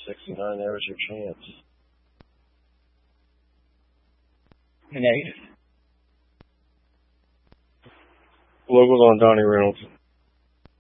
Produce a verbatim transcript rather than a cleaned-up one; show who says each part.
Speaker 1: sixty-nine, there was your chance.
Speaker 2: Negative.
Speaker 1: Locals on Donnie Reynolds.